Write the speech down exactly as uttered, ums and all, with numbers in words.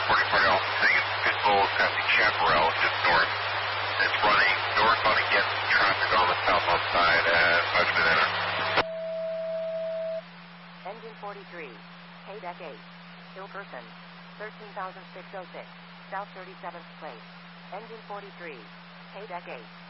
forty-four Alpha, saying it's Pitbull passing Chaparral just north. It's running northbound against traffic on the southbound side at five minutes. Engine forty-three, K deck eight, Hill Person, thirteen thousand six hundred six, South thirty-seventh place. Engine forty-three, K deck eight.